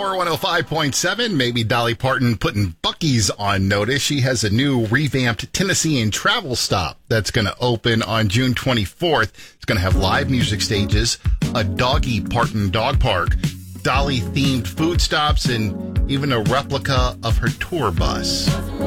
Power 105.7. Maybe Dolly Parton putting Buc-ee's on notice. She has a new revamped Tennessean travel stop that's going to open on June 24th. It's going to have live music stages, a Doggy Parton dog park, Dolly-themed food stops, and even a replica of her tour bus.